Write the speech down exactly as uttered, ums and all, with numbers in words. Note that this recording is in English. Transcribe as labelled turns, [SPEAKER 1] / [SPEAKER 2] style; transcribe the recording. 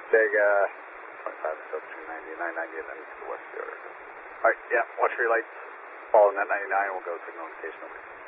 [SPEAKER 1] Big, uh, twenty-five, so between ninety and nine ninety, and then to the west of the order. Alright, yeah, watch for your lights. Following that ninety-nine, we'll go signal indication over.